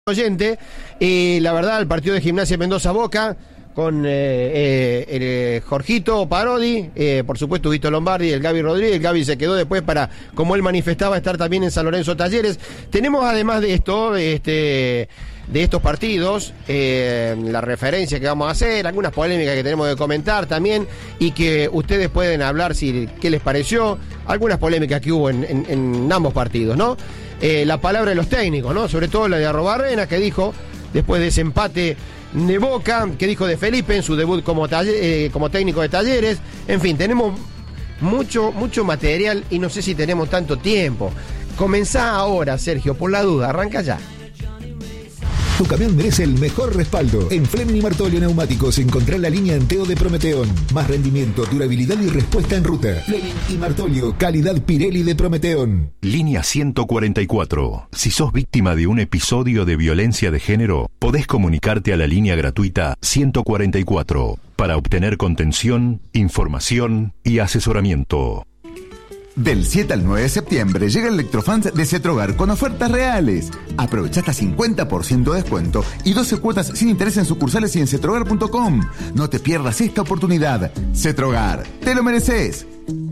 oyente, la verdad, el partido de Gimnasia Mendoza-Boca con el Jorgito Parodi, por supuesto Vito Lombardi, el Gaby Rodríguez. El Gaby se quedó después para, como él manifestaba, estar también en San Lorenzo Talleres. Tenemos además de esto, de estos partidos, la referencia que vamos a hacer, algunas polémicas que tenemos que comentar también y que ustedes pueden hablar si qué les pareció, algunas polémicas que hubo en ambos partidos, ¿no? La palabra de los técnicos, ¿no? Sobre todo la de Arrobarrena, que dijo, después de ese empate de Boca, que dijo de Felipe en su debut como técnico de Talleres. En fin, tenemos mucho material y no sé si tenemos tanto tiempo. Comenzá ahora, Sergio, por la duda, arranca ya. Tu camión merece el mejor respaldo. En Fleming y Martolio Neumáticos encontrá la línea Enteo de Prometeón. Más rendimiento, durabilidad y respuesta en ruta. Fleming y Martolio, calidad Pirelli de Prometeón. Línea 144. Si sos víctima de un episodio de violencia de género, podés comunicarte a la línea gratuita 144 para obtener contención, información y asesoramiento. Del 7 al 9 de septiembre llega el Electrofans de Cetrogar con ofertas reales. Aprovecha hasta 50% de descuento y 12 cuotas sin interés en sucursales y en cetrogar.com. No te pierdas esta oportunidad. Cetrogar, te lo mereces.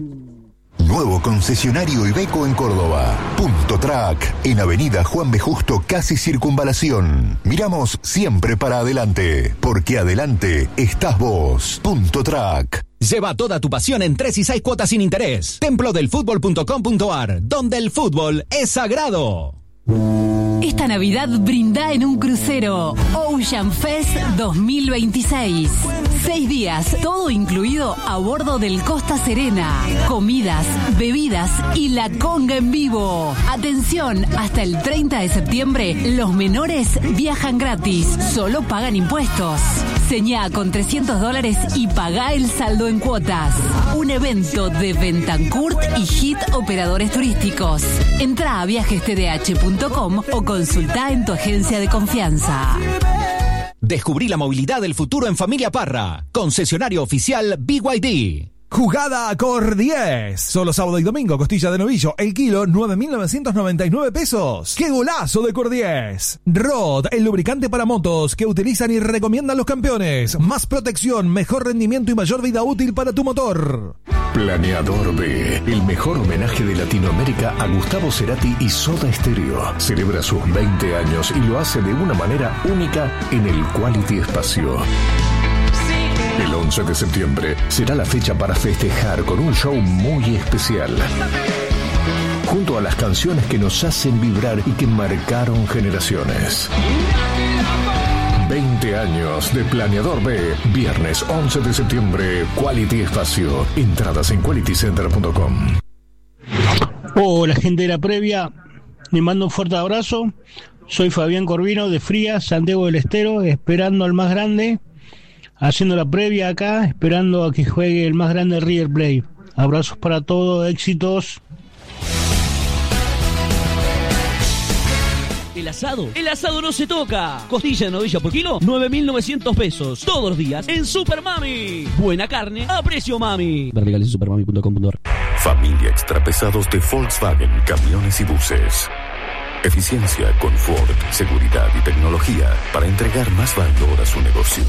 Nuevo concesionario Iveco en Córdoba. Punto Track, en Avenida Juan B. Justo, casi Circunvalación. Miramos siempre para adelante, porque adelante estás vos. Punto Track. Lleva toda tu pasión en 3 y 6 cuotas sin interés. Templodelfutbol.com.ar, donde el fútbol es sagrado. Esta Navidad brinda en un crucero Ocean Fest 2026. 6 días, todo incluido a bordo del Costa Serena. Comidas, bebidas y la conga en vivo. Atención, hasta el 30 de septiembre los menores viajan gratis, solo pagan impuestos. Señá con $300 y pagá el saldo en cuotas. Un evento de Bentancourt y Hit Operadores Turísticos. Entrá a viajestdh.com o consultá en tu agencia de confianza. Descubrí la movilidad del futuro en Familia Parra. Concesionario oficial BYD. Jugada Cor 10. Solo sábado y domingo, costilla de novillo, el kilo, 9.999 pesos. ¡Qué golazo de Cor 10! Rod, el lubricante para motos que utilizan y recomiendan los campeones. Más protección, mejor rendimiento y mayor vida útil para tu motor. Planeador B, el mejor homenaje de Latinoamérica a Gustavo Cerati y Soda Stereo. Celebra sus 20 años y lo hace de una manera única en el Quality Espacio. El 11 de septiembre será la fecha para festejar con un show muy especial. Junto a las canciones que nos hacen vibrar y que marcaron generaciones. 20 años de Planeador B, viernes 11 de septiembre, Quality Espacio. Entradas en qualitycenter.com. Hola, gente de la previa, les mando un fuerte abrazo. Soy Fabián Corvino de Frías, Santiago del Estero, esperando al más grande. Haciendo la previa acá, esperando a que juegue el más grande River Plate. Abrazos para todos, éxitos. El asado no se toca. Costilla de novilla por kilo, 9.900 pesos. Todos los días en Super Mami. Buena carne a precio mami. Ver legales en supermami.com.ar. Familia Extrapesados de Volkswagen, camiones y buses. Eficiencia, confort, seguridad y tecnología para entregar más valor a su negocio.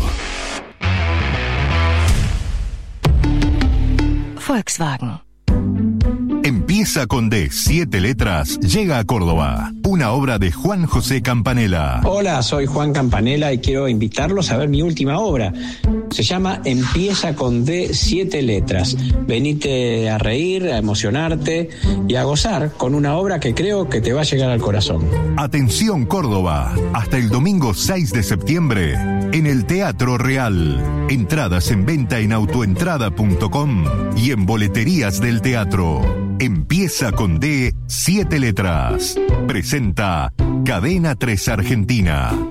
Volkswagen. Empieza con D, 7 letras, llega a Córdoba. Una obra de Juan José Campanella. Hola, soy Juan Campanella y quiero invitarlos a ver mi última obra. Se llama Empieza con D, 7 letras. Venite a reír, a emocionarte y a gozar con una obra que creo que te va a llegar al corazón. Atención Córdoba, hasta el domingo 6 de septiembre en el Teatro Real. Entradas en venta en autoentrada.com y en boleterías del teatro. Empieza con D, 7 letras. Presenta Cadena 3 Argentina.